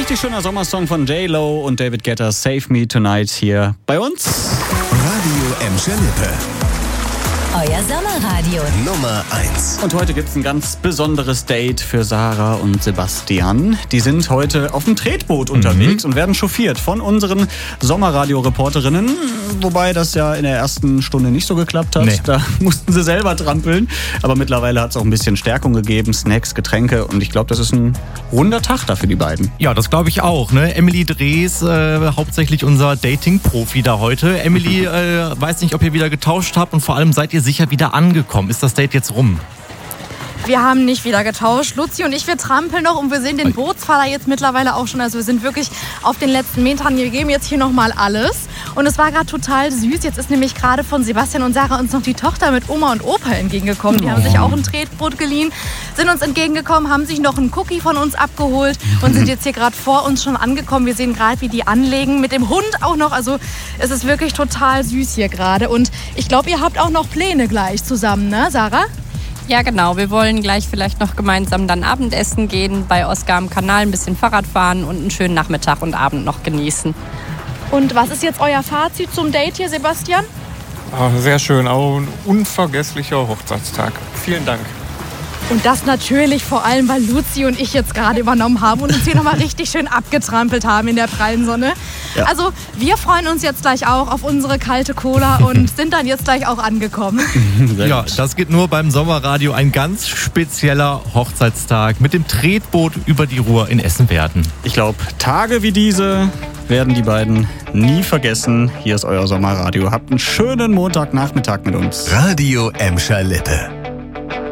Richtig schöner Sommersong von J-Lo und David Guetta, Save Me Tonight, hier bei uns. Radio Emscher Lippe. Euer Sommerradio Nummer 1. Und heute gibt's ein ganz besonderes Date für Sarah und Sebastian. Die sind heute auf dem Tretboot unterwegs und werden chauffiert von unseren Sommerradio-Reporterinnen. Wobei das ja in der ersten Stunde nicht so geklappt hat. Nee. Da mussten sie selber trampeln. Aber mittlerweile hat's auch ein bisschen Stärkung gegeben, Snacks, Getränke. Und ich glaube, das ist ein runder Tag da für die beiden. Ja, das glaube ich auch. Ne? Emily Drees, hauptsächlich unser Dating-Profi da heute. Emily, weiß nicht, ob ihr wieder getauscht habt und vor allem seid ihr sicher wieder angekommen. Ist das Date jetzt rum? Wir haben nicht wieder getauscht. Luzi und ich, wir trampeln noch und wir sehen den Bootsfahrer jetzt mittlerweile auch schon. Also wir sind wirklich auf den letzten Metern. Wir geben jetzt hier nochmal alles. Und es war gerade total süß. Jetzt ist nämlich gerade von Sebastian und Sarah uns noch die Tochter mit Oma und Opa entgegengekommen. Die haben sich auch ein Tretboot geliehen, sind uns entgegengekommen, haben sich noch einen Cookie von uns abgeholt und sind jetzt hier gerade vor uns schon angekommen. Wir sehen gerade, wie die anlegen. Mit dem Hund auch noch. Also es ist wirklich total süß hier gerade. Und ich glaube, ihr habt auch noch Pläne gleich zusammen, ne, Sarah? Ja, genau. Wir wollen gleich vielleicht noch gemeinsam dann Abendessen gehen, bei Oskar am Kanal ein bisschen Fahrrad fahren und einen schönen Nachmittag und Abend noch genießen. Und was ist jetzt euer Fazit zum Date hier, Sebastian? Sehr schön, auch ein unvergesslicher Hochzeitstag. Vielen Dank. Und das natürlich vor allem, weil Luzi und ich jetzt gerade übernommen haben und uns hier nochmal richtig schön abgetrampelt haben in der prallen Sonne. Ja. Also wir freuen uns jetzt gleich auch auf unsere kalte Cola und sind dann jetzt gleich auch angekommen. Ja, das geht nur beim Sommerradio. Ein ganz spezieller Hochzeitstag mit dem Tretboot über die Ruhr in Essen-Werden. Ich glaube, Tage wie diese werden die beiden nie vergessen. Hier ist euer Sommerradio. Habt einen schönen Montagnachmittag mit uns. Radio Emscher Lippe.